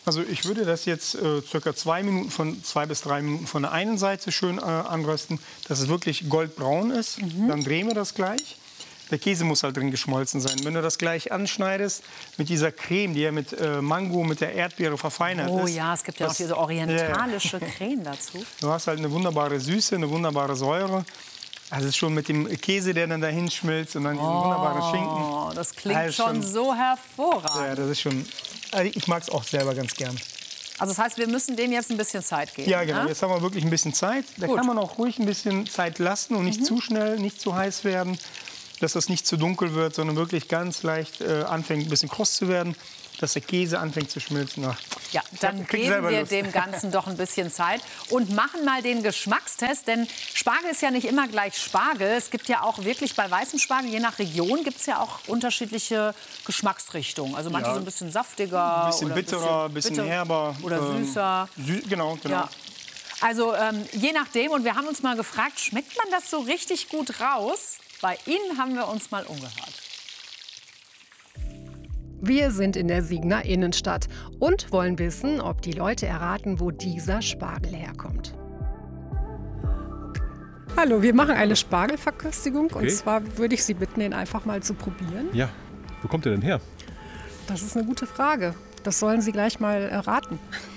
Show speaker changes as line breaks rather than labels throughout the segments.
Also ich würde das jetzt circa 2 bis 3 Minuten von der einen Seite schön anrösten, dass es wirklich goldbraun ist. Dann drehen wir das gleich. Der Käse muss halt drin geschmolzen sein. Wenn du das gleich anschneidest mit dieser Creme, die ja mit Mango, mit der Erdbeere verfeinert ist.
Oh ja, es gibt ja auch diese orientalische Creme dazu.
Du hast halt eine wunderbare Süße, eine wunderbare Säure. Also es ist schon mit dem Käse, der dann dahin schmilzt und dann diesen wunderbaren Schinken.
Oh, das klingt schon so hervorragend.
Ja, das ist schon. Also ich mag es auch selber ganz gern.
Also das heißt, wir müssen dem jetzt ein bisschen Zeit geben.
Ja, genau.
Ne?
Jetzt haben wir wirklich ein bisschen Zeit. Da kann man auch ruhig ein bisschen Zeit lassen und nicht zu schnell, nicht zu heiß werden, dass das nicht zu dunkel wird, sondern wirklich ganz leicht anfängt, ein bisschen kross zu werden, dass der Käse anfängt zu schmilzen. Ach,
ja, dann geben wir dem Ganzen doch ein bisschen Zeit und machen mal den Geschmackstest, denn Spargel ist ja nicht immer gleich Spargel. Es gibt ja auch wirklich bei weißem Spargel, je nach Region, gibt es ja auch unterschiedliche Geschmacksrichtungen. Also manche so ein bisschen saftiger,
ein bisschen bitterer, ein bisschen herber.
Oder süßer.
Genau.
Ja. Also je nachdem. Und wir haben uns mal gefragt, schmeckt man das so richtig gut raus? Bei Ihnen haben wir uns mal umgehört.
Wir sind in der Siegner Innenstadt und wollen wissen, ob die Leute erraten, wo dieser Spargel herkommt. Hallo, wir machen eine Spargelverköstigung. Und zwar würde ich Sie bitten, den einfach mal zu probieren.
Ja, wo kommt der denn her?
Das ist eine gute Frage. Das sollen Sie gleich mal erraten.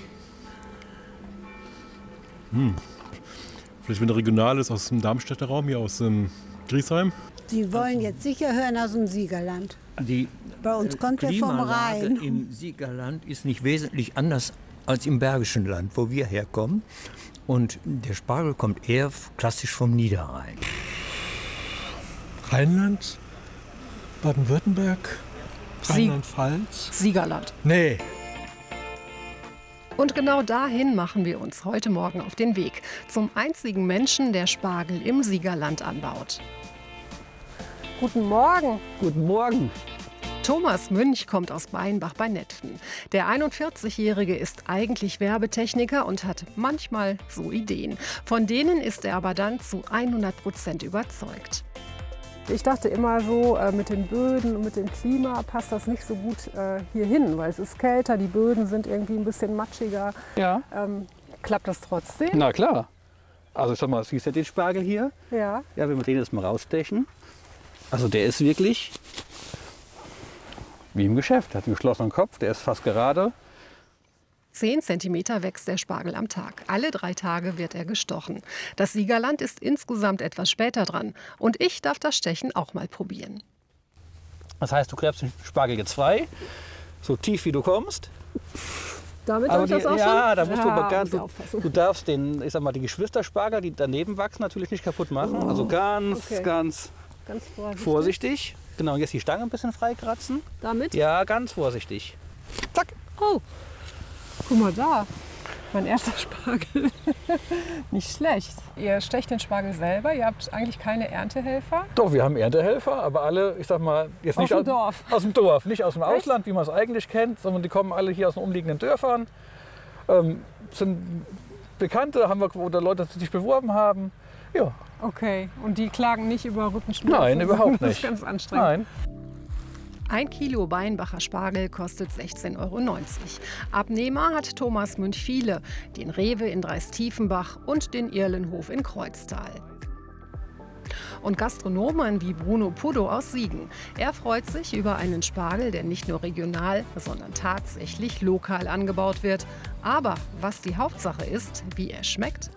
Vielleicht, wenn der regional ist, aus dem Darmstädter Raum, hier aus Griesheim.
Sie wollen jetzt sicher hören aus dem Siegerland. Bei uns kommt er vom Rhein.
Im Siegerland ist nicht wesentlich anders als im Bergischen Land, wo wir herkommen. Und der Spargel kommt eher klassisch vom Niederrhein.
Rheinland, Baden-Württemberg, Rheinland-Pfalz.
Siegerland.
Nee.
Und genau dahin machen wir uns heute Morgen auf den Weg. Zum einzigen Menschen, der Spargel im Siegerland anbaut. Guten Morgen.
Guten Morgen.
Thomas Münch kommt aus Beinbach bei Netfen. Der 41-Jährige ist eigentlich Werbetechniker und hat manchmal so Ideen. Von denen ist er aber dann zu 100% überzeugt.
Ich dachte immer so, mit den Böden und mit dem Klima passt das nicht so gut hier hin, weil es ist kälter, die Böden sind irgendwie ein bisschen matschiger.
Ja.
Klappt das trotzdem?
Na klar. Also sag mal, siehst du den Spargel hier?
Ja.
Ja, wenn wir den jetzt mal rausstechen. Also der ist wirklich wie im Geschäft. Der hat einen geschlossenen Kopf, der ist fast gerade.
10 Zentimeter wächst der Spargel am Tag. Alle 3 Tage wird er gestochen. Das Siegerland ist insgesamt etwas später dran. Und ich darf das Stechen auch mal probieren.
Das heißt, du gräbst den Spargel jetzt frei, so tief wie du kommst.
Damit
Aber
ich das auch
ja,
schon?
da musst du aber ganz,
aufpassen.
du darfst den, ich sag mal, die Geschwisterspargel, die daneben wachsen, natürlich nicht kaputt machen. Also ganz vorsichtig. Genau, und jetzt die Stange ein bisschen freikratzen.
Damit?
Ja, ganz vorsichtig. Zack.
Oh, guck mal da. Mein erster Spargel. Nicht schlecht. Ihr stecht den Spargel selber, ihr habt eigentlich keine Erntehelfer?
Doch, wir haben Erntehelfer, aber alle, ich sag mal, jetzt nicht
aus dem Dorf.
Aus dem Dorf, nicht aus dem Ausland, wie man es eigentlich kennt, sondern die kommen alle hier aus den umliegenden Dörfern. Sind Bekannte, haben wir, oder Leute, die sich beworben haben. Ja.
Okay, und die klagen nicht über Rückenschmerzen?
Nein, überhaupt nicht.
Das ist ganz anstrengend.
Nein.
1 Kilo Beinbacher Spargel kostet 16,90 €. Abnehmer hat Thomas Münch viele, den Rewe in Dreis-Tiefenbach und den Irlenhof in Kreuztal. Und Gastronomen wie Bruno Puddo aus Siegen. Er freut sich über einen Spargel, der nicht nur regional, sondern tatsächlich lokal angebaut wird. Aber was die Hauptsache ist, wie er schmeckt.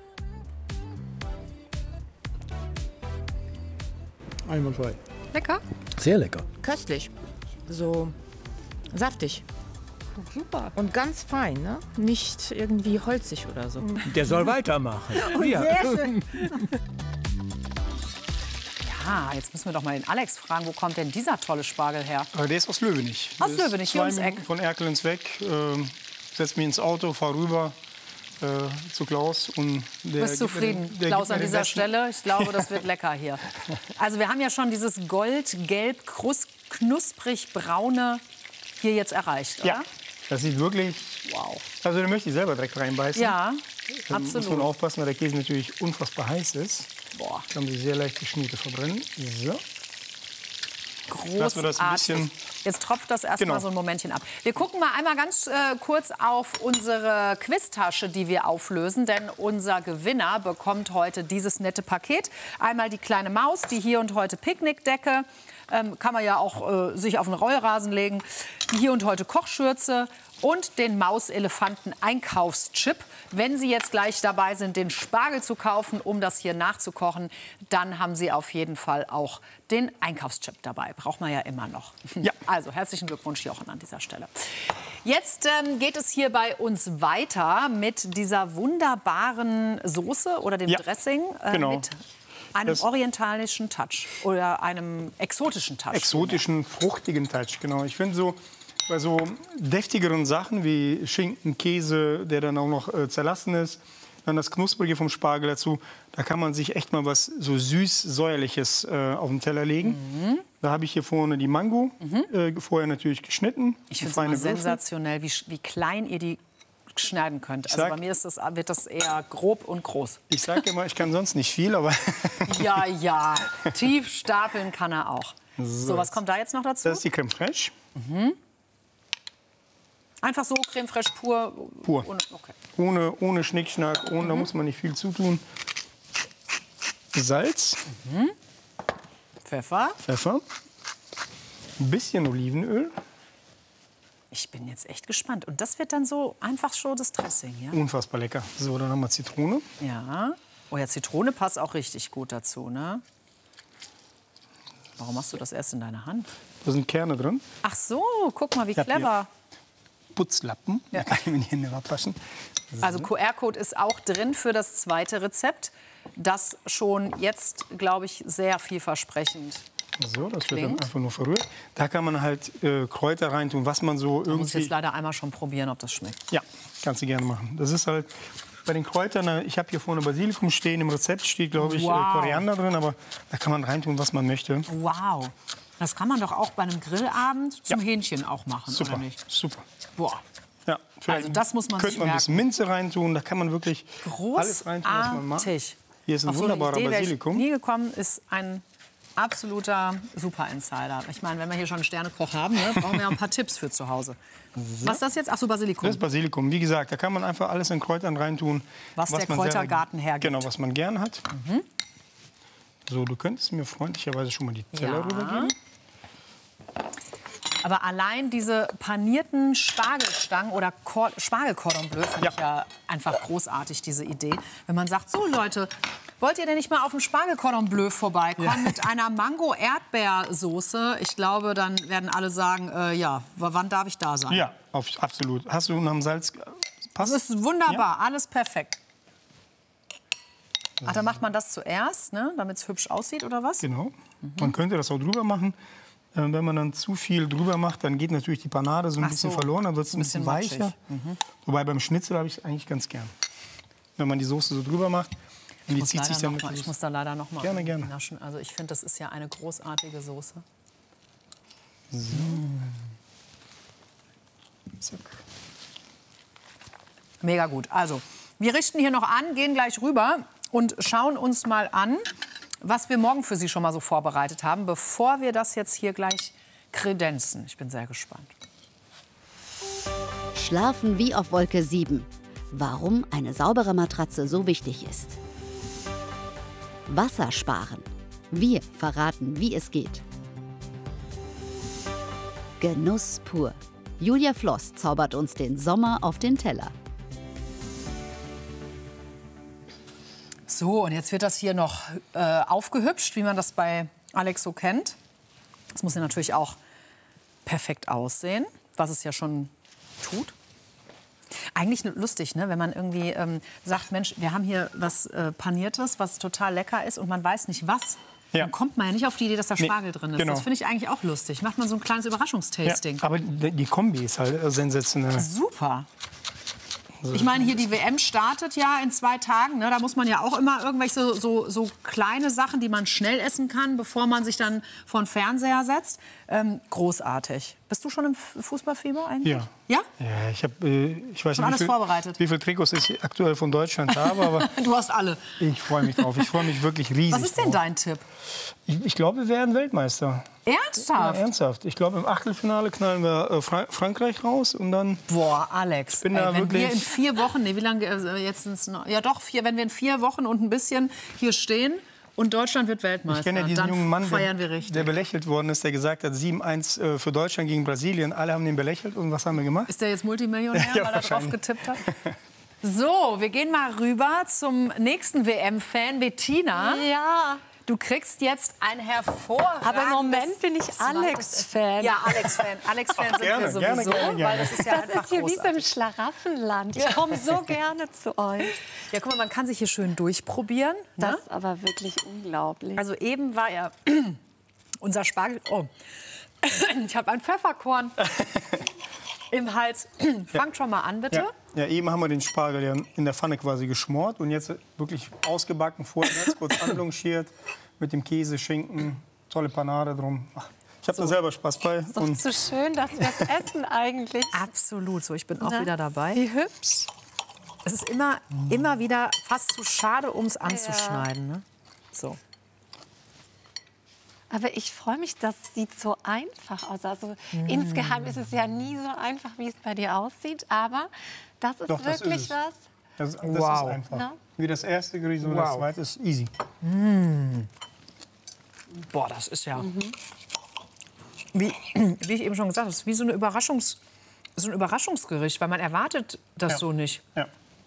Einwandfrei.
Lecker?
Sehr lecker.
Köstlich. So saftig.
Super.
Und ganz fein, ne? Nicht irgendwie holzig oder so.
Der soll weitermachen.
Und sehr schön.
Ja, jetzt müssen wir doch mal den Alex fragen, wo kommt denn dieser tolle Spargel her?
Der ist aus Löwenich.
Aus Löwenich, hier ums Eck.
Von Erkelenz weg. Setz mich ins Auto, fahr rüber zu Klaus. Und
Du bist zufrieden, Klaus, an dieser Stelle. Ich glaube, das wird lecker hier. Also wir haben ja schon dieses goldgelb, knusprig braune hier jetzt erreicht, oder?
Ja, das sieht wirklich...
Wow.
Also da möchte ich selber direkt reinbeißen.
Ja,
Da muss man
absolut.
aufpassen, weil der Käse natürlich unfassbar heiß ist.
Boah.
Da kann sie sehr leicht die Schnute verbrennen. So. lassen wir das ein bisschen.
Jetzt tropft das erstmal so ein Momentchen ab. Wir gucken mal einmal ganz kurz auf unsere Quiztasche, die wir auflösen. Denn unser Gewinner bekommt heute dieses nette Paket. Einmal die kleine Maus, die hier und heute Picknickdecke. Kann man ja auch sich auf einen Rollrasen legen. Die hier und heute Kochschürze und den Mauselefanten-Einkaufschip. Wenn Sie jetzt gleich dabei sind, den Spargel zu kaufen, um das hier nachzukochen, dann haben Sie auf jeden Fall auch den Einkaufschip dabei. Braucht man ja immer noch.
Ja.
Also herzlichen Glückwunsch, Jochen, an dieser Stelle. Jetzt geht es hier bei uns weiter mit dieser wunderbaren Soße oder dem Dressing. Mit einem orientalischen Touch oder einem exotischen Touch.
Exotischen, fruchtigen Touch, genau. Ich finde so, bei so deftigeren Sachen wie Schinken, Käse, der dann auch noch zerlassen ist, dann das Knusprige vom Spargel dazu, da kann man sich echt mal was so süß-säuerliches auf den Teller legen. Da habe ich hier vorne die Mango, vorher natürlich geschnitten.
Ich finde es sensationell, wie klein ihr die schneiden könnt. Also bei mir wird das eher grob und groß.
Ich sage immer, ich kann sonst nicht viel, aber...
ja, tief stapeln kann er auch. So, was kommt da jetzt noch dazu?
Das ist die Crème fraîche.
Einfach so Crème fraîche pur?
Pur. Ohne Schnickschnack, da muss man nicht viel zutun. Salz.
Pfeffer.
Ein bisschen Olivenöl.
Ich bin jetzt echt gespannt. Und das wird dann so einfach schon das Dressing, ja?
Unfassbar lecker. So, dann haben wir Zitrone.
Ja. Oh ja, Zitrone passt auch richtig gut dazu, ne? Warum hast du das erst in deiner Hand?
Da sind Kerne drin.
Ach so, guck mal, wie clever.
Putzlappen, da kann ich mir die Hände abwaschen. So.
Also QR-Code ist auch drin für das zweite Rezept, das schon jetzt, glaube ich, sehr vielversprechend
so, das wird dann einfach nur verrührt. Da kann man halt Kräuter reintun, was man so irgendwie...
Ich muss jetzt leider einmal schon probieren, ob das schmeckt.
Ja, kannst du gerne machen. Das ist halt bei den Kräutern, ich habe hier vorne Basilikum stehen, im Rezept steht, glaube ich, Koriander drin, aber da kann man reintun, was man möchte.
Wow, das kann man doch auch bei einem Grillabend zum Hähnchen auch machen,
super,
oder nicht?
Super.
Boah.
Ja,
also das muss man sich merken.
Könnte man ein bisschen Minze reintun, da kann man wirklich alles reintun, was man mag. Hier ist ein wunderbarer Basilikum.
Nie gekommen ist ein absoluter Super-Insider. Ich meine, wenn wir hier schon einen Sternekoch haben, ne, brauchen wir ja ein paar Tipps für zu Hause. So. Was ist das jetzt? Ach so, Basilikum.
Das ist Basilikum. Wie gesagt, da kann man einfach alles in Kräutern reintun.
Was der Kräutergarten hergibt.
Genau, was man gern hat. So, du könntest mir freundlicherweise schon mal die Teller rübergeben.
Aber allein diese panierten Spargelstangen oder Spargel-Cordon Bleu finde ich ja einfach großartig, diese Idee. Wenn man sagt, so Leute, wollt ihr denn nicht mal auf dem Spargel-Cordon Bleu vorbeikommen mit einer Mango-Erdbeersoße? Ich glaube, dann werden alle sagen, ja, wann darf ich da sein?
Ja, absolut. Hast du nach dem Salz... Passt?
Das ist wunderbar, alles perfekt. Ach, dann macht man das zuerst, ne, damit es hübsch aussieht, oder was?
Genau. Man könnte das auch drüber machen. Wenn man dann zu viel drüber macht, dann geht natürlich die Panade so ein bisschen verloren, dann wird es ein bisschen weicher. Wobei beim Schnitzel habe ich es eigentlich ganz gern. Wenn man die Soße so drüber macht, und die zieht sich dann mit.
Ich muss da leider noch mal
gerne
naschen. Also ich finde, das ist ja eine großartige Soße.
So. Zack.
Mega gut. Also, wir richten hier noch an, gehen gleich rüber und schauen uns mal an, was wir morgen für Sie schon mal so vorbereitet haben, bevor wir das jetzt hier gleich kredenzen. Ich bin sehr gespannt.
Schlafen wie auf Wolke 7. Warum eine saubere Matratze so wichtig ist. Wasser sparen. Wir verraten, wie es geht. Genuss pur. Julia Floss zaubert uns den Sommer auf den Teller.
So, und jetzt wird das hier noch aufgehübscht, wie man das bei Alex so kennt. Das muss ja natürlich auch perfekt aussehen, was es ja schon tut. Eigentlich lustig, ne? Wenn man irgendwie sagt, Mensch, wir haben hier was Paniertes, was total lecker ist und man weiß nicht was. Ja. Dann kommt man ja nicht auf die Idee, dass da Spargel drin ist. Genau. Das finde ich eigentlich auch lustig. Macht man so ein kleines Überraschungstasting.
Ja, aber die Kombi ist halt sensationell.
Super. Ich meine, hier die WM startet ja in 2 Tagen. Ne? Da muss man ja auch immer irgendwelche so kleine Sachen, die man schnell essen kann, bevor man sich dann vor den Fernseher setzt. Großartig. Bist du schon im Fußballfieber eigentlich?
Ja.
Ja?
Ja, ich weiß
schon alles vorbereitet.
Wie viele Trikots ich aktuell von Deutschland habe, aber
du hast alle.
Ich freue mich drauf. Ich freue mich wirklich riesig.
Was ist denn dein Tipp?
Ich glaube, wir werden Weltmeister.
Ernsthaft?
Ja, ernsthaft. Ich glaube, im Achtelfinale knallen wir Frankreich raus und dann.
Boah, Alex.
Wenn
wir in 4 Wochen, wie lange jetzt sind's noch? Ja, doch 4. Wenn wir in 4 Wochen und ein bisschen hier stehen. Und Deutschland wird Weltmeister.
Ich kenne ja diesen jungen Mann, der belächelt worden ist, der gesagt hat, 7-1 für Deutschland gegen Brasilien. Alle haben den belächelt. Und was haben wir gemacht?
Ist der jetzt Multimillionär,
ja,
weil er drauf getippt hat? So, wir gehen mal rüber zum nächsten WM-Fan, Bettina.
Ja.
Du kriegst jetzt ein hervorragendes...
Aber im Moment bin ich Alex-Fan.
Ja, Alex-Fan. Alex-Fan sind wir sowieso, weil das ist ja
das
einfach
ist hier
großartig.
wie so im Schlaraffenland. Ich komme so gerne zu euch.
Ja, guck mal, man kann sich hier schön durchprobieren.
Das
ne?
ist aber wirklich unglaublich.
Also eben war ja unser Spargel... Oh, ich habe ein Pfefferkorn im Hals. Fangt schon mal an, bitte.
Ja, eben haben wir den Spargel ja in der Pfanne quasi geschmort und jetzt wirklich ausgebacken, vorher ganz kurz anblanchiert mit dem Käse, Schinken, tolle Panade drum. Ach, ich habe da selber Spaß bei.
Ist doch zu schön, dass wir es essen eigentlich.
Absolut, so ich bin auch wieder dabei.
Wie hübsch.
Es ist immer wieder fast zu schade, um es anzuschneiden. Ne? So.
Aber ich freue mich, das sieht so einfach aus. Also insgeheim ist es ja nie so einfach, wie es bei dir aussieht. Aber das ist
Doch, das
wirklich
ist
was.
Das ist einfach.
Na?
Wie das erste Gericht, so das zweite ist easy.
Boah, das ist ja... Wie ich eben schon gesagt habe, das ist wie so ein Überraschungsgericht, weil man erwartet das so nicht.
Ja.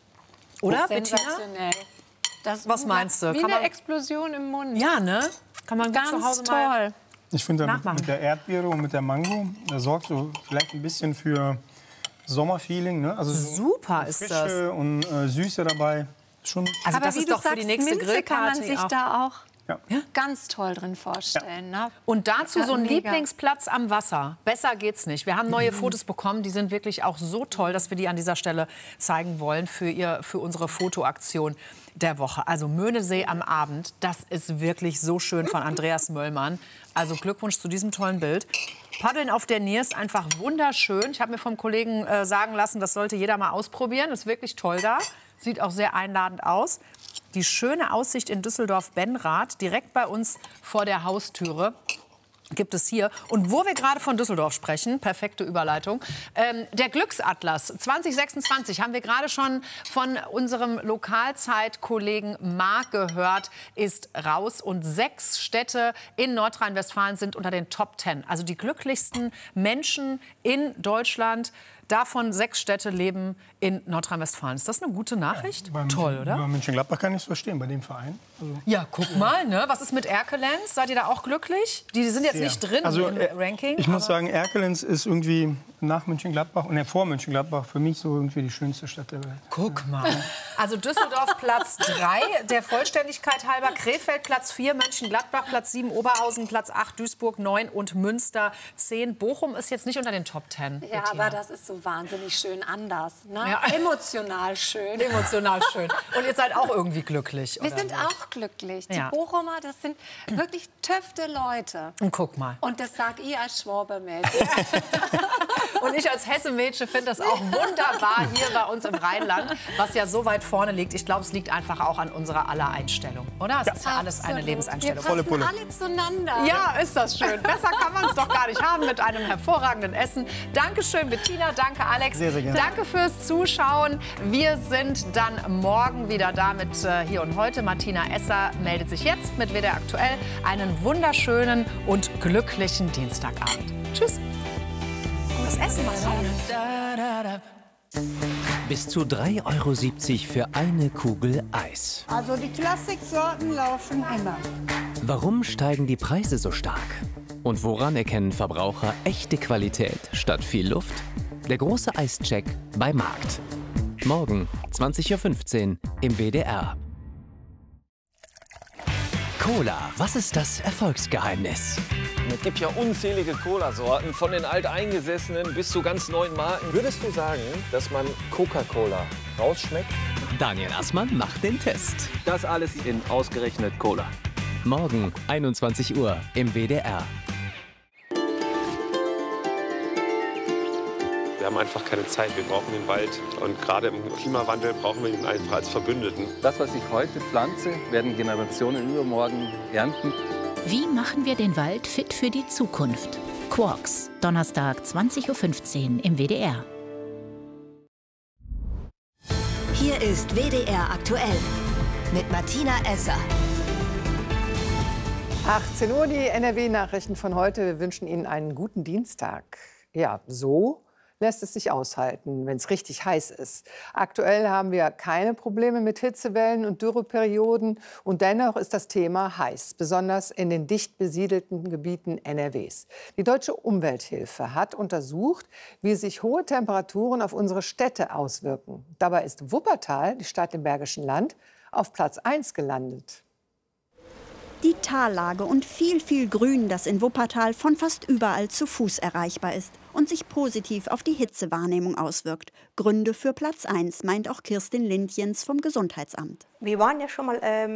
Oder, Bettina?
Sensationell. Das
Was meinst du?
Wie
Kann
eine
man,
Explosion im Mund.
ja, ne? Kann man
Ganz
zu Hause
toll.
mal
Ich finde,
nachmachen.
mit der Erdbeere und mit der Mango, das sorgt so vielleicht ein bisschen für Sommerfeeling. Ne? Also so
Super ist
Frische
das.
und Süße dabei. Schon
Also
Aber
das
wie
ist
du
doch für die
sagst,
nächste
Minze kann man
Grillparty
sich
auch.
da auch
Ja.
ganz toll drin vorstellen. Ne?
Und dazu so ein
Mega.
Lieblingsplatz am Wasser. Besser geht's nicht. Wir haben neue Fotos bekommen, die sind wirklich auch so toll, dass wir die an dieser Stelle zeigen wollen für unsere Fotoaktion der Woche. Also Möhnesee am Abend, das ist wirklich so schön von Andreas Möllmann. Also Glückwunsch zu diesem tollen Bild. Paddeln auf der Nier ist einfach wunderschön. Ich habe mir vom Kollegen sagen lassen, das sollte jeder mal ausprobieren. Ist wirklich toll da. Sieht auch sehr einladend aus. Die schöne Aussicht in Düsseldorf-Benrath, direkt bei uns vor der Haustüre, gibt es hier. Und wo wir gerade von Düsseldorf sprechen, perfekte Überleitung, der Glücksatlas 2026, haben wir gerade schon von unserem Lokalzeitkollegen Marc gehört, ist raus. Und 6 Städte in Nordrhein-Westfalen sind unter den Top 10. Also die glücklichsten Menschen in Deutschland. Davon 6 Städte leben in Nordrhein-Westfalen. Ist das eine gute Nachricht?
Ja,
toll, oder?
Bei Mönchengladbach kann ich es verstehen, bei dem Verein. Also
Ja, guck mal, ne? Was ist mit Erkelenz? Seid ihr da auch glücklich? Die sind jetzt nicht drin im Ranking.
Ich muss sagen, Erkelenz ist irgendwie nach Mönchengladbach und vor Mönchengladbach für mich so irgendwie die schönste Stadt der Welt.
Guck mal. Also Düsseldorf Platz 3, der Vollständigkeit halber. Krefeld Platz 4, Mönchengladbach Platz 7, Oberhausen Platz 8, Duisburg 9 und Münster 10. Bochum ist jetzt nicht unter den Top 10.
Ja,
Bettina.
aber das ist so wahnsinnig schön anders. Ne?
Ja.
Emotional schön.
Emotional schön. Und ihr seid auch irgendwie glücklich,
Wir
oder
sind
nicht?
auch glücklich. Die
Ja.
Bochumer, das sind wirklich töfte Leute.
Und guck mal.
Und das sag ich als Schwaber-Mädchen.
Und ich als Hesse-Mädchen finde das auch wunderbar hier bei uns im Rheinland, was ja so weit vorne liegt. Ich glaube, es liegt einfach auch an unserer aller Einstellung, oder? Es ist ja alles eine
Absolut.
Lebenseinstellung.
Wir passen alle zueinander.
Ja, ist das schön. Besser kann man es doch gar nicht haben mit einem hervorragenden Essen. Dankeschön, Bettina. Danke, Alex.
Sehr, sehr gerne.
Danke fürs Zuschauen. Wir sind dann morgen wieder da mit Hier und Heute. Martina Esser meldet sich jetzt mit WDR Aktuell. Einen wunderschönen und glücklichen Dienstagabend. Tschüss. Das Essen macht
Bis zu 3,70 € für eine Kugel Eis.
Also die Klassiksorten laufen immer.
Warum steigen die Preise so stark? Und woran erkennen Verbraucher echte Qualität statt viel Luft? Der große Eischeck bei Markt. Morgen 20:15 Uhr im WDR. Cola, was ist das Erfolgsgeheimnis?
Es gibt ja unzählige Cola-Sorten, von den alteingesessenen bis zu ganz neuen Marken. Würdest du sagen, dass man Coca-Cola rausschmeckt?
Daniel Assmann macht den Test.
Das alles in ausgerechnet Cola.
Morgen 21 Uhr im WDR.
haben einfach keine Zeit. Wir brauchen den Wald. Und gerade im Klimawandel brauchen wir ihn einfach als Verbündeten.
Das, was ich heute pflanze, werden Generationen übermorgen ernten.
Wie machen wir den Wald fit für die Zukunft? Quarks, Donnerstag 20:15 Uhr im WDR.
Hier ist WDR aktuell mit Martina Esser.
18 Uhr, die NRW-Nachrichten von heute. Wir wünschen Ihnen einen guten Dienstag. Ja, so lässt es sich aushalten, wenn es richtig heiß ist. Aktuell haben wir keine Probleme mit Hitzewellen und Dürreperioden. Und dennoch ist das Thema heiß, besonders in den dicht besiedelten Gebieten NRWs. Die Deutsche Umwelthilfe hat untersucht, wie sich hohe Temperaturen auf unsere Städte auswirken. Dabei ist Wuppertal, die Stadt im Bergischen Land, auf Platz 1 gelandet.
Die Tallage und viel Grün, das in Wuppertal von fast überall zu Fuß erreichbar ist und sich positiv auf die Hitzewahrnehmung auswirkt. Gründe für Platz 1, meint auch Kirstin Lindjens vom Gesundheitsamt.
Wir waren ja schon mal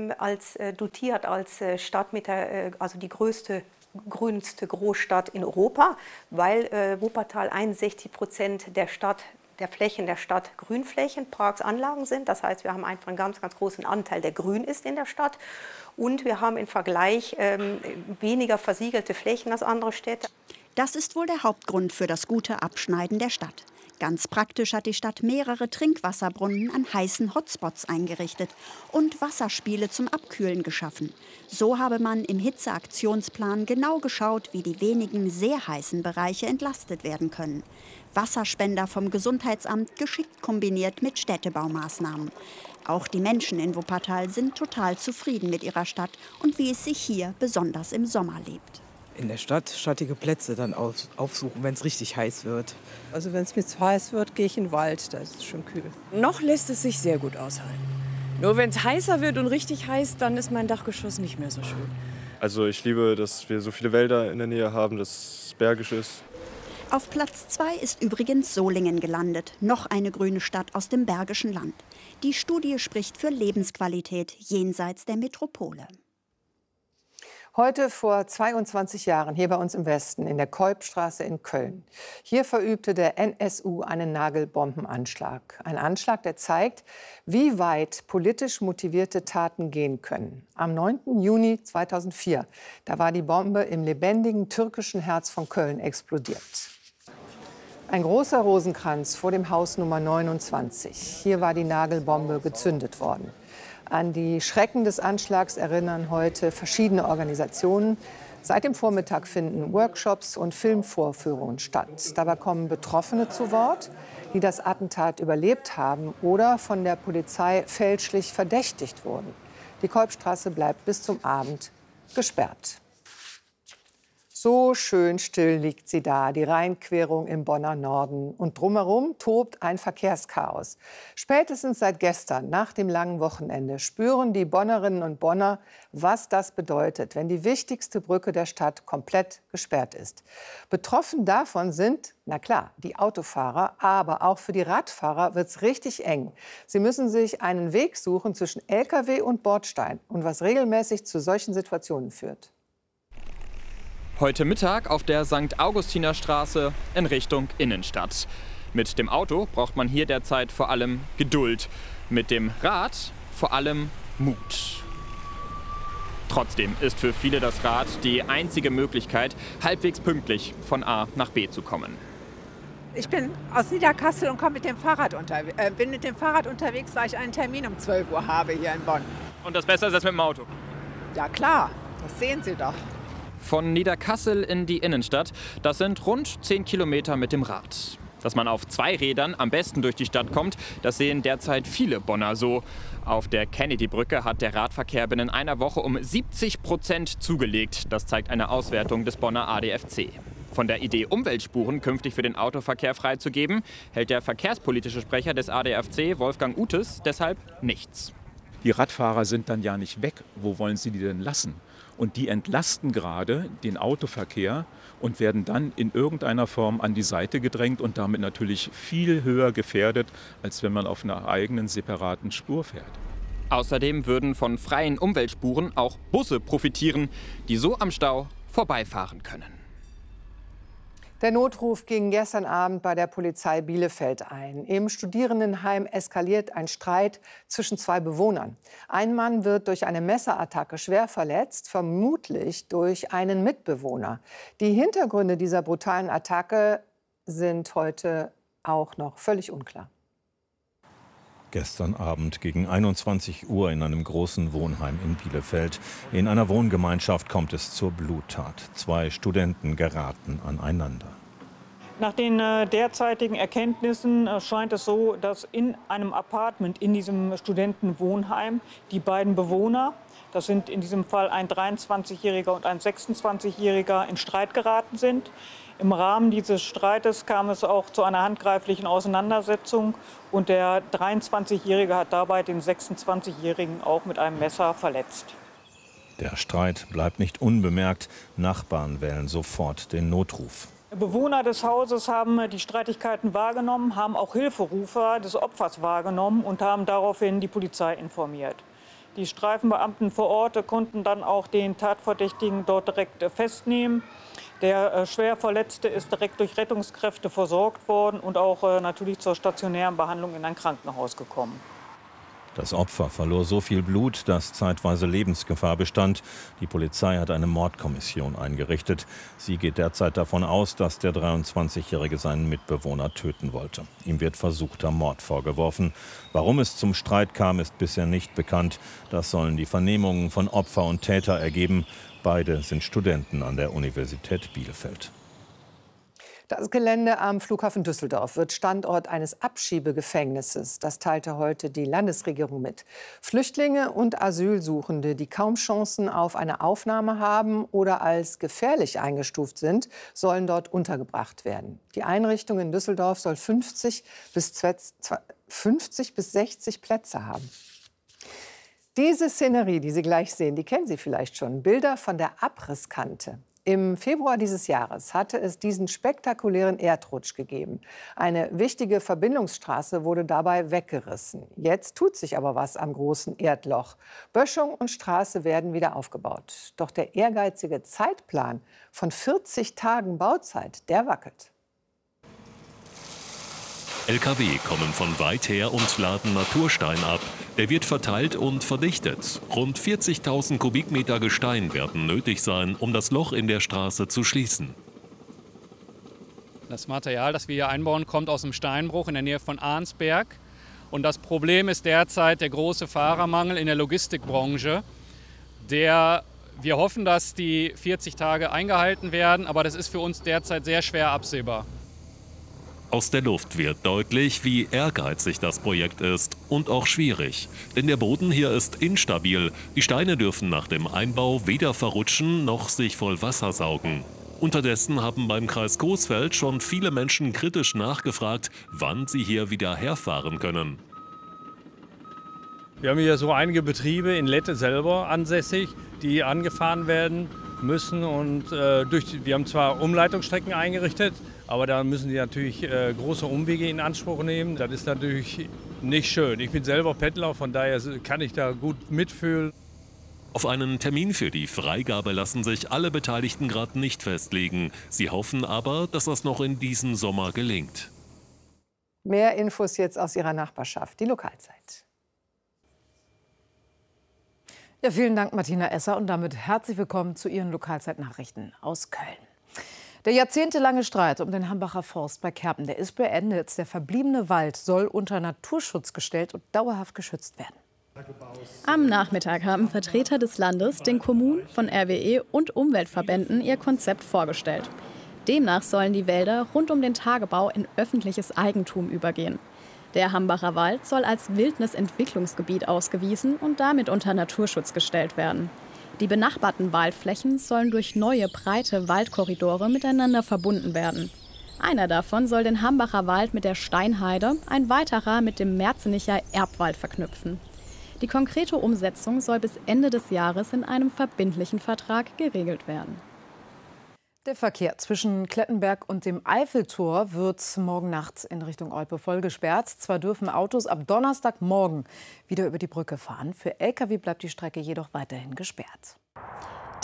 dotiert als Stadt mit also die grünste Großstadt in Europa, weil Wuppertal 61% der Flächen der Stadt Grünflächen, Parks, Anlagen sind. Das heißt, wir haben einfach einen ganz großen Anteil, der grün ist in der Stadt. Und wir haben im Vergleich weniger versiegelte Flächen als andere Städte.
Das ist wohl der Hauptgrund für das gute Abschneiden der Stadt. Ganz praktisch hat die Stadt mehrere Trinkwasserbrunnen an heißen Hotspots eingerichtet und Wasserspiele zum Abkühlen geschaffen. So habe man im Hitzeaktionsplan genau geschaut, wie die wenigen sehr heißen Bereiche entlastet werden können. Wasserspender vom Gesundheitsamt geschickt kombiniert mit Städtebaumaßnahmen. Auch die Menschen in Wuppertal sind total zufrieden mit ihrer Stadt und wie es sich hier besonders im Sommer lebt.
In der Stadt schattige Plätze dann aufsuchen, wenn es richtig heiß wird.
Also wenn es mir zu heiß wird, gehe ich in den Wald, da ist es schon kühl.
Noch lässt es sich sehr gut aushalten. Nur wenn es heißer wird und richtig heiß, dann ist mein Dachgeschoss nicht mehr so schön.
Also ich liebe, dass wir so viele Wälder in der Nähe haben, dass es bergisch ist.
Auf Platz 2 ist übrigens Solingen gelandet, noch eine grüne Stadt aus dem Bergischen Land. Die Studie spricht für Lebensqualität jenseits der Metropole.
Heute vor 22 Jahren hier bei uns im Westen in der Keupstraße in Köln. Hier verübte der NSU einen Nagelbombenanschlag. Ein Anschlag, der zeigt, wie weit politisch motivierte Taten gehen können. Am 9. Juni 2004, da war die Bombe im lebendigen türkischen Herz von Köln explodiert. Ein großer Rosenkranz vor dem Haus Nummer 29. Hier war die Nagelbombe gezündet worden. An die Schrecken des Anschlags erinnern heute verschiedene Organisationen. Seit dem Vormittag finden Workshops und Filmvorführungen statt. Dabei kommen Betroffene zu Wort, die das Attentat überlebt haben oder von der Polizei fälschlich verdächtigt wurden. Die Keupstraße bleibt bis zum Abend gesperrt. So schön still liegt sie da, die Rheinquerung im Bonner Norden. Und drumherum tobt ein Verkehrschaos. Spätestens seit gestern, nach dem langen Wochenende, spüren die Bonnerinnen und Bonner, was das bedeutet, wenn die wichtigste Brücke der Stadt komplett gesperrt ist. Betroffen davon sind, na klar, die Autofahrer, aber auch für die Radfahrer wird es richtig eng. Sie müssen sich einen Weg suchen zwischen LKW und Bordstein und was regelmäßig zu solchen Situationen führt.
Heute Mittag auf der St. Augustiner Straße in Richtung Innenstadt. Mit dem Auto braucht man hier derzeit vor allem Geduld. Mit dem Rad vor allem Mut. Trotzdem ist für viele das Rad die einzige Möglichkeit, halbwegs pünktlich von A nach B zu kommen.
Ich bin aus Niederkassel und bin mit dem Fahrrad unterwegs, weil ich einen Termin um 12 Uhr habe hier in Bonn.
Und das Beste ist das mit dem Auto?
Ja klar, das sehen Sie doch.
Von Niederkassel in die Innenstadt, das sind rund 10 Kilometer mit dem Rad. Dass man auf 2 Rädern am besten durch die Stadt kommt, das sehen derzeit viele Bonner so. Auf der Kennedy-Brücke hat der Radverkehr binnen einer Woche um 70% zugelegt. Das zeigt eine Auswertung des Bonner ADFC. Von der Idee, Umweltspuren künftig für den Autoverkehr freizugeben, hält der verkehrspolitische Sprecher des ADFC, Wolfgang Utes, deshalb nichts.
Die Radfahrer sind dann ja nicht weg. Wo wollen Sie die denn lassen? Und die entlasten gerade den Autoverkehr und werden dann in irgendeiner Form an die Seite gedrängt und damit natürlich viel höher gefährdet, als wenn man auf einer eigenen separaten Spur fährt.
Außerdem würden von freien Umweltspuren auch Busse profitieren, die so am Stau vorbeifahren können.
Der Notruf ging gestern Abend bei der Polizei Bielefeld ein. Im Studierendenheim eskaliert ein Streit zwischen zwei Bewohnern. Ein Mann wird durch eine Messerattacke schwer verletzt, vermutlich durch einen Mitbewohner. Die Hintergründe dieser brutalen Attacke sind heute auch noch völlig unklar.
Gestern Abend gegen 21 Uhr in einem großen Wohnheim in Bielefeld. In einer Wohngemeinschaft kommt es zur Bluttat. Zwei Studenten geraten aneinander.
Nach den derzeitigen Erkenntnissen scheint es so, dass in einem Apartment in diesem Studentenwohnheim die beiden Bewohner, das sind in diesem Fall ein 23-Jähriger und ein 26-Jähriger, in Streit geraten sind. Im Rahmen dieses Streites kam es auch zu einer handgreiflichen Auseinandersetzung und der 23-Jährige hat dabei den 26-Jährigen auch mit einem Messer verletzt.
Der Streit bleibt nicht unbemerkt. Nachbarn wählen sofort den Notruf.
Bewohner des Hauses haben die Streitigkeiten wahrgenommen, haben auch Hilferufer des Opfers wahrgenommen und haben daraufhin die Polizei informiert. Die Streifenbeamten vor Ort konnten dann auch den Tatverdächtigen dort direkt festnehmen. Der schwer Verletzte ist direkt durch Rettungskräfte versorgt worden und auch natürlich zur stationären Behandlung in ein Krankenhaus gekommen.
Das Opfer verlor so viel Blut, dass zeitweise Lebensgefahr bestand. Die Polizei hat eine Mordkommission eingerichtet. Sie geht derzeit davon aus, dass der 23-Jährige seinen Mitbewohner töten wollte. Ihm wird versuchter Mord vorgeworfen. Warum es zum Streit kam, ist bisher nicht bekannt. Das sollen die Vernehmungen von Opfer und Täter ergeben. Beide sind Studenten an der Universität Bielefeld.
Das Gelände am Flughafen Düsseldorf wird Standort eines Abschiebegefängnisses. Das teilte heute die Landesregierung mit. Flüchtlinge und Asylsuchende, die kaum Chancen auf eine Aufnahme haben oder als gefährlich eingestuft sind, sollen dort untergebracht werden. Die Einrichtung in Düsseldorf soll 50 bis 60 Plätze haben. Diese Szenerie, die Sie gleich sehen, die kennen Sie vielleicht schon. Bilder von der Abrisskante. Im Februar dieses Jahres hatte es diesen spektakulären Erdrutsch gegeben. Eine wichtige Verbindungsstraße wurde dabei weggerissen. Jetzt tut sich aber was am großen Erdloch. Böschung und Straße werden wieder aufgebaut. Doch der ehrgeizige Zeitplan von 40 Tagen Bauzeit, der wackelt.
LKW kommen von weit her und laden Naturstein ab. Der wird verteilt und verdichtet. Rund 40.000 Kubikmeter Gestein werden nötig sein, um das Loch in der Straße zu schließen.
Das Material, das wir hier einbauen, kommt aus dem Steinbruch in der Nähe von Arnsberg. Und das Problem ist derzeit der große Fahrermangel in der Logistikbranche. Wir hoffen, dass die 40 Tage eingehalten werden, aber das ist für uns derzeit sehr schwer absehbar.
Aus der Luft wird deutlich, wie ehrgeizig das Projekt ist und auch schwierig. Denn der Boden hier ist instabil. Die Steine dürfen nach dem Einbau weder verrutschen noch sich voll Wasser saugen. Unterdessen haben beim Kreis Coesfeld schon viele Menschen kritisch nachgefragt, wann sie hier wieder herfahren können.
Wir haben hier so einige Betriebe in Lette selber ansässig, die angefahren werden müssen. Und wir haben zwar Umleitungsstrecken eingerichtet, aber da müssen die natürlich große Umwege in Anspruch nehmen. Das ist natürlich nicht schön. Ich bin selber Pendler, von daher kann ich da gut mitfühlen.
Auf einen Termin für die Freigabe lassen sich alle Beteiligten gerade nicht festlegen. Sie hoffen aber, dass das noch in diesem Sommer gelingt.
Mehr Infos jetzt aus Ihrer Nachbarschaft, die Lokalzeit.
Ja, vielen Dank, Martina Esser. Und damit herzlich willkommen zu Ihren Lokalzeitnachrichten aus Köln. Der jahrzehntelange Streit um den Hambacher Forst bei Kerpen, der ist beendet. Der verbliebene Wald soll unter Naturschutz gestellt und dauerhaft geschützt werden.
Am Nachmittag haben Vertreter des Landes, den Kommunen, von RWE und Umweltverbänden ihr Konzept vorgestellt. Demnach sollen die Wälder rund um den Tagebau in öffentliches Eigentum übergehen. Der Hambacher Wald soll als Wildnisentwicklungsgebiet ausgewiesen und damit unter Naturschutz gestellt werden. Die benachbarten Waldflächen sollen durch neue, breite Waldkorridore miteinander verbunden werden. Einer davon soll den Hambacher Wald mit der Steinheide, ein weiterer mit dem Merzenicher Erbwald verknüpfen. Die konkrete Umsetzung soll bis Ende des Jahres in einem verbindlichen Vertrag geregelt werden.
Der Verkehr zwischen Klettenberg und dem Eiffeltor wird morgen Nacht in Richtung Olpe voll gesperrt. Zwar dürfen Autos ab Donnerstagmorgen wieder über die Brücke fahren. Für Lkw bleibt die Strecke jedoch weiterhin gesperrt.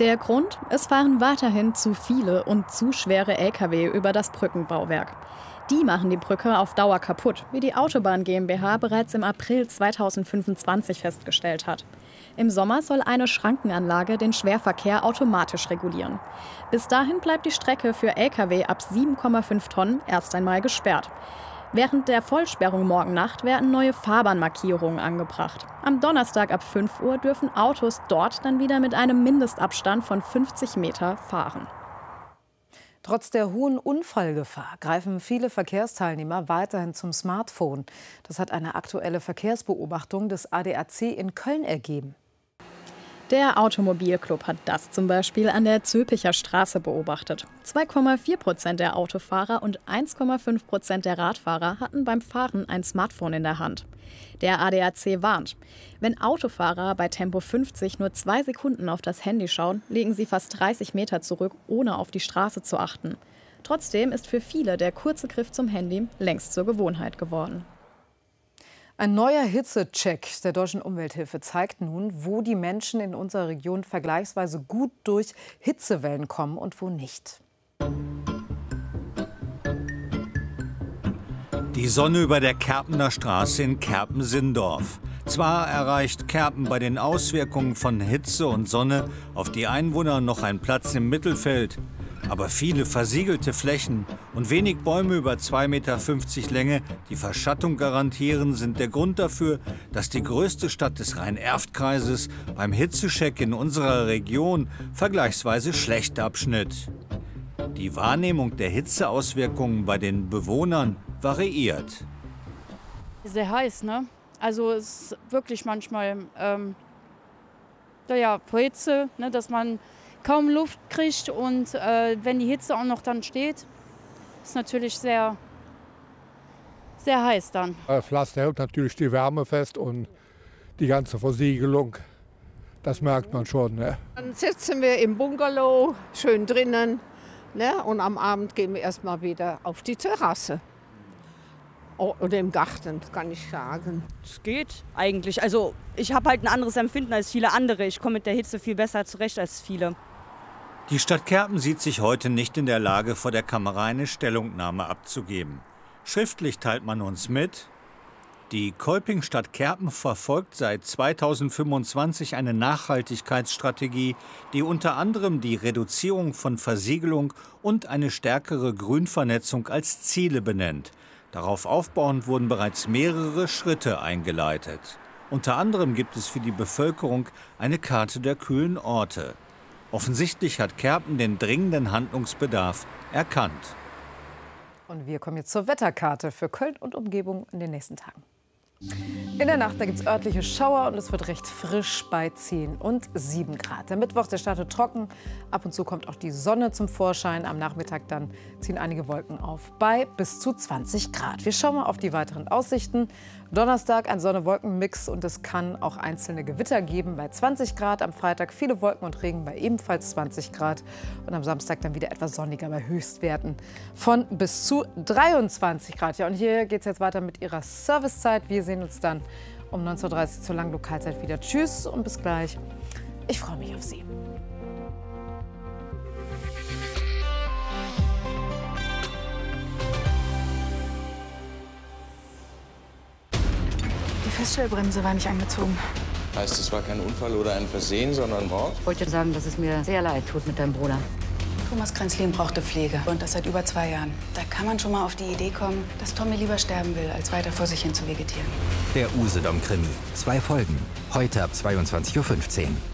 Der Grund? Es fahren weiterhin zu viele und zu schwere Lkw über das Brückenbauwerk. Die machen die Brücke auf Dauer kaputt, wie die Autobahn GmbH bereits im April 2025 festgestellt hat. Im Sommer soll eine Schrankenanlage den Schwerverkehr automatisch regulieren. Bis dahin bleibt die Strecke für Lkw ab 7,5 Tonnen erst einmal gesperrt. Während der Vollsperrung morgen Nacht werden neue Fahrbahnmarkierungen angebracht. Am Donnerstag ab 5 Uhr dürfen Autos dort dann wieder mit einem Mindestabstand von 50 Meter fahren.
Trotz der hohen Unfallgefahr greifen viele Verkehrsteilnehmer weiterhin zum Smartphone. Das hat eine aktuelle Verkehrsbeobachtung des ADAC in Köln ergeben.
Der Automobilclub hat das zum Beispiel an der Zülpicher Straße beobachtet. 2,4% der Autofahrer und 1,5% der Radfahrer hatten beim Fahren ein Smartphone in der Hand. Der ADAC warnt, wenn Autofahrer bei Tempo 50 nur 2 Sekunden auf das Handy schauen, legen sie fast 30 Meter zurück, ohne auf die Straße zu achten. Trotzdem ist für viele der kurze Griff zum Handy längst zur Gewohnheit geworden.
Ein neuer Hitzecheck der Deutschen Umwelthilfe zeigt nun, wo die Menschen in unserer Region vergleichsweise gut durch Hitzewellen kommen und wo nicht.
Die Sonne über der Kerpener Straße in Kerpen-Sindorf. Zwar erreicht Kerpen bei den Auswirkungen von Hitze und Sonne auf die Einwohner noch einen Platz im Mittelfeld. Aber viele versiegelte Flächen und wenig Bäume über 2,50 Meter Länge, die Verschattung garantieren, sind der Grund dafür, dass die größte Stadt des Rhein-Erft-Kreises beim Hitzecheck in unserer Region vergleichsweise schlecht abschnitt. Die Wahrnehmung der Hitzeauswirkungen bei den Bewohnern variiert.
Sehr heiß, ne? Also es ist wirklich manchmal Hitze, ne, dass man kaum Luft kriegt und wenn die Hitze auch noch dann steht, ist natürlich sehr, sehr heiß dann.
Pflaster hält natürlich die Wärme fest und die ganze Versiegelung, das merkt man schon. Ne?
Dann sitzen wir im Bungalow, schön drinnen, ne? Und am Abend gehen wir erstmal wieder auf die Terrasse. Oder im Garten, kann ich sagen.
Es geht eigentlich. Also ich habe halt ein anderes Empfinden als viele andere. Ich komme mit der Hitze viel besser zurecht als viele.
Die Stadt Kerpen sieht sich heute nicht in der Lage, vor der Kamera eine Stellungnahme abzugeben. Schriftlich teilt man uns mit: Die Kolpingstadt Kerpen verfolgt seit 2025 eine Nachhaltigkeitsstrategie, die unter anderem die Reduzierung von Versiegelung und eine stärkere Grünvernetzung als Ziele benennt. Darauf aufbauend wurden bereits mehrere Schritte eingeleitet. Unter anderem gibt es für die Bevölkerung eine Karte der kühlen Orte. Offensichtlich hat Kerpen den dringenden Handlungsbedarf erkannt.
Und wir kommen jetzt zur Wetterkarte für Köln und Umgebung in den nächsten Tagen. In der Nacht gibt es örtliche Schauer und es wird recht frisch bei 10 und 7 Grad. Der Mittwoch, der startet trocken. Ab und zu kommt auch die Sonne zum Vorschein. Am Nachmittag dann ziehen einige Wolken auf bei bis zu 20 Grad. Wir schauen mal auf die weiteren Aussichten. Donnerstag ein Sonne-Wolken-Mix und es kann auch einzelne Gewitter geben bei 20 Grad. Am Freitag viele Wolken und Regen bei ebenfalls 20 Grad. Und am Samstag dann wieder etwas sonniger bei Höchstwerten von bis zu 23 Grad. Ja, und hier geht es jetzt weiter mit Ihrer Servicezeit. Wir sehen uns dann um 19:30 Uhr zur Langlokalzeit wieder. Tschüss und bis gleich. Ich freue mich auf Sie.
Die Feststellbremse war nicht angezogen.
Heißt, es war kein Unfall oder ein Versehen, sondern Mord?
Ich wollte sagen, dass es mir sehr leid tut mit deinem Bruder.
Thomas Kränzlin brauchte Pflege und das seit über 2 Jahren. Da kann man schon mal auf die Idee kommen, dass Tommy lieber sterben will, als weiter vor sich hin zu vegetieren.
Der Usedom-Krimi. 2 Folgen. Heute ab 22:15 Uhr.